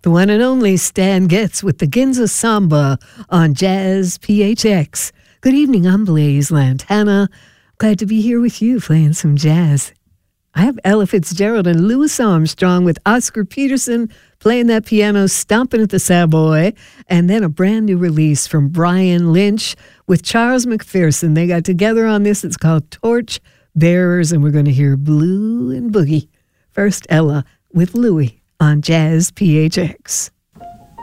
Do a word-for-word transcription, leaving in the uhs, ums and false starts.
The one and only Stan Getz with the Ginza Samba on Jazz P H X. Good evening, I'm Blaze Lantana. Glad to be here with you playing some jazz. I have Ella Fitzgerald and Louis Armstrong with Oscar Peterson playing that piano, stomping at the Savoy, and then a brand new release from Brian Lynch with Charles McPherson. They got together on this. It's called Torch Bearers, and we're going to hear Blue and Boogie. First, Ella with Louis on Jazz P H X.